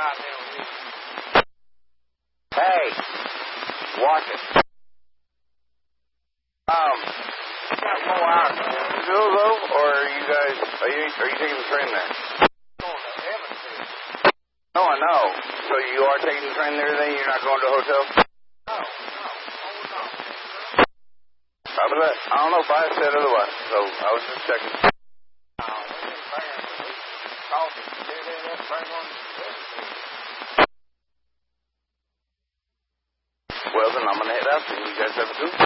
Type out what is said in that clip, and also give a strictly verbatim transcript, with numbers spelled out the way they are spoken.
goddamn week. Hey, watch it. Um, You got more hours to go though, or are you guys, are you, are you taking the train there? going to Evansville. No, I know. So you are taking the train there then? You're not going to a hotel? No, no, oh no. How about that? I don't know if I said otherwise, so I was just checking. No, we didn't bring him. We called him. They didn't bring him to Evansville. Well, then I'm going to head out and you guys have a good